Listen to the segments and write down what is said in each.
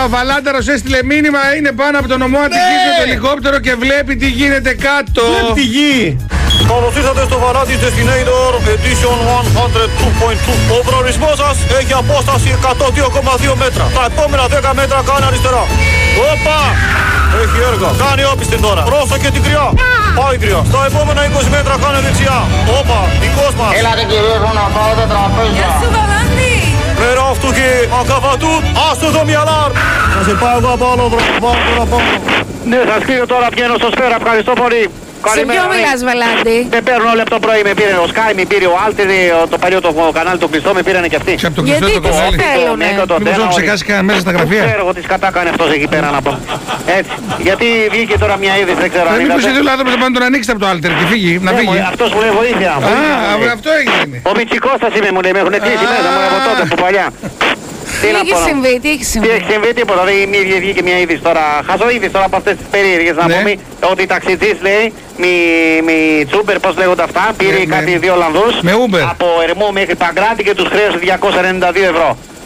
ο Βαλάντερος έστειλε μήνυμα, είναι πάνω από τον νομό Αττικής με το ελικόπτερο και βλέπει τι γίνεται κάτω. Βλέπει τη γη. Καλώς ήρθατε στο Varatis Destinator Edition 102.2. Ο προορισμός σας έχει απόσταση 102,2 μέτρα. Τα επόμενα 10 μέτρα κάνει αριστερά. Όπα! Έχει έργα. Κάνει όπιστη τώρα. Πρόσεχε την κρυά. Πάει κρυά. Στα επόμενα 20 μέτρα κάνει δεξιά. Όπα! Δικός μας. Έλατε κύριε, έχω να πάω τα τραπέζια. Γεια σου Βαγάντη. Μέρα αυτού και ακαβατού. Άστο το μυαλάρ. Θα σε πάω εγώ από άλλο δρόμο. Πάω τώρα πάνω. Ναι, σας κλείνω τώρα, βγαίνω στο Σφαίρα, ευχαριστώ πολύ. Σε ποιο μιλάς Βαλάντη? Δεν παίρνω λεπτό πρωί, με πήρε ο Sky, με πήρε ο Alter, το παλιό το κανάλι το κλειστό, με πήρανε και αυτοί. Και από το κλειστό Γιατί το κανάλι. τι θέλουνε? Μήπως έχω ψεκάσει κανένα μέσα στα γραφεία. Ξέρω εγώ τι σκατά κάνει αυτός εκεί πέρα να πω. Έτσι. Γιατί βγήκε τώρα μια είδηση, δεν ξέρω αν Μήπως είδατε. ήθελε ο άνθρωπος να πάει να τον ανοίξει από το Alter και φύγει, να φύγει. Αυτός μου λέει βοήθεια. Αυτό έγινε. Ο Μητσικώστας είμαι, μου λέει, με έχουν κλείσει μέσα μου από τότε που παλιά. Τι έχει συμβεί, τι έχει Τι συμβεί? έχει συμβεί, τίποτα. Βγήκε μια είδηση τώρα. Χαζό είδηση τώρα από αυτές τις περίεργες να Ναι. πούμε ότι ταξιτζής λέει με Τσούμπερ, πώς λέγονται αυτά, πήρε Ναι, κάτι ναι. δύο Ολλανδούς Με Uber. από Ερμού μέχρι Παγκράτη και τους χρέωσε 292 ευρώ.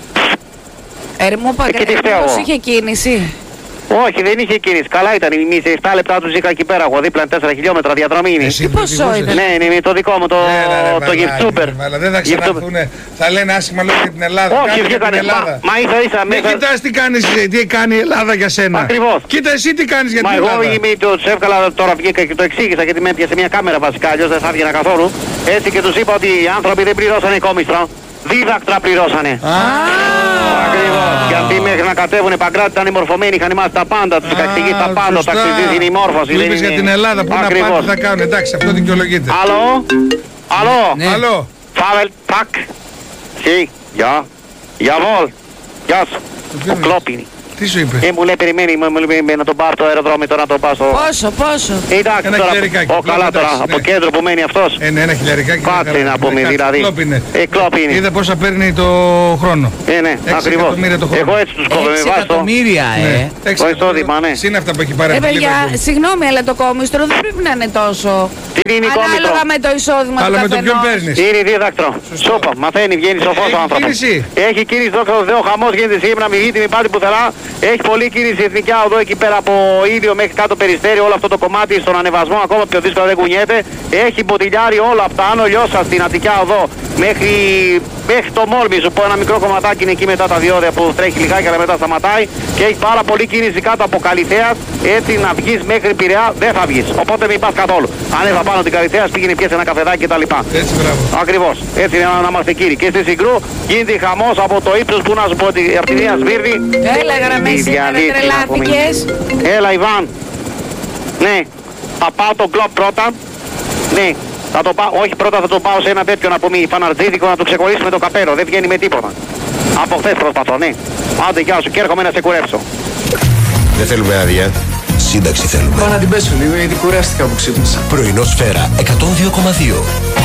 Ερμού τι φταίω Παγκράτη, εγώ. είχε κίνηση. Όχι, δεν είχε κίνηση. Καλά ήταν. Σε 7 λεπτά τους είχα εκεί πέρα. Εγώ δίπλα 4 χιλιόμετρα διαδρομή είναι. Εσύ Τι ποσό πληθυσμούσες. ήταν? Ναι, είναι το δικό μου, το γυφτούμπερ. Αλλά δεν θα ξαναρθούνε. Θα λένε άσχημα λόγια για την Ελλάδα. Όχι, Κάτι για την βγήκανε. Ελλάδα. Μα ίσα ίσα Μην μέσα. κοιτάς τι κάνει η Ελλάδα για σένα. Ακριβώς. Κοίτα εσύ τι κάνεις για Μα την εγώ Ελλάδα. τους έβγαλα τώρα, βγήκα και το εξήγησα γιατί με έπιασε μια κάμερα βασικά, αλλιώς δεν θα έβγαινα καθόλου. Έτσι και τους είπα ότι οι άνθρωποι δεν πληρώσανε κόμιστρο, δίδακτρα πληρώσανε. Ακριβώς. Γιατί μέχρι να κατέβουν Παγκράτη ήταν μορφωμένοι, είχαν μάθει τα πάντα, τους είχα εξηγήσει τα πάντα, σωστά. ταξιδής είναι η μόρφωση. Του δεν είπες είναι- για την Ελλάδα που να πάνε, Ακριβώς. τι θα κάνουν. Εντάξει, αυτό δικαιολογείται. Αλλό, αλλό, Ναι. Άλλο. Φάβελ, τάκ, σι, γεια, γιαβόλ, γεια σου. Ο Κλόπινι. Τι σου είπε. Μου λέει περιμένει, μου λέει να τον πάρω το αεροδρόμιο τώρα να τον πάω στο... Πόσο? Εντάξει Ένα τώρα, χιλιαρικάκι. καλά τώρα, Εντάξει, από ναι. κέντρο που μένει αυτός. Ένα χιλιαρικάκι. Κάτσε να πούμε, δηλαδή. Κλόπ είναι. Είδα πόσα παίρνει το χρόνο. Ναι, 6 ακριβώς. εκατομμύρια το χρόνο. Εγώ έτσι τους κόβω, 6 με βάζω. εκατομμύρια, Ναι, 6 Το εισόδημα, ναι. Συν αυτά που έχει πάρει από τη Παιδιά, Liverpool. συγγνώμη, αλλά το κόμιστρο δεν πρέπει να είναι τόσο. Τι είναι η κόμιτρο. Ανάλογα με το εισόδημα του Αλλά με το ποιον καθενός. παίρνεις. Είναι δίδακτρο. Σόπα, μαθαίνει, βγαίνει σοφός ο Έχει άνθρωπος. κίνηση. Έχει κίνηση, δόξα τω Θεώ, χαμός γίνεται σήμερα, μη βγει, μη πάτε πουθενά. Έχει πολλή κίνηση εθνικά οδό εκεί πέρα από Ίδιο μέχρι κάτω Περιστέρι, όλο αυτό το κομμάτι στον ανεβασμό ακόμα πιο δύσκολο δεν κουνιέται. Έχει μποτιλιάρι όλα από τα Άνω Λιώσα στην Αττικιά οδό μέχρι το Μόλμη, σου πω ένα μικρό κομματάκι είναι εκεί μετά τα διόδια που τρέχει λιγάκι αλλά μετά σταματάει και έχει πάρα πολύ κίνηση κάτω από Καλιθέας, έτσι να βγεις μέχρι Πειραιά δεν θα βγεις, οπότε μην πας καθόλου. Ανέβα πάνω την Καλιθέας, πήγαινε πιέσει ένα καφεδάκι κτλ. Έτσι, μπράβο. Ακριβώς, έτσι είναι να είμαστε κύριοι. Και στη Συγκρού γίνεται χαμός από το ύψος που να σου πω ότι από τη Νέα Σμύρνη. Έλα γραμμές, σήμερα τρελάθηκες. Έλα Ιβάν. Ναι, θα πάω τον κλόπ πρώτα. Ναι, θα το πάω, όχι πρώτα θα το πάω σε ένα τέτοιο να πούμε φαναρτζίδικο να το ξεκολλήσουμε το καπέρο. Δεν βγαίνει με τίποτα. Από χθες προσπαθώ, ναι. Άντε γεια σου και έρχομαι να σε κουρέψω. Δεν θέλουμε άδεια. Σύνταξη θέλουμε. Πάω να την πέσω λίγο γιατί κουράστηκα που ξύπνησα. Πρωινό Σφαίρα 102,2.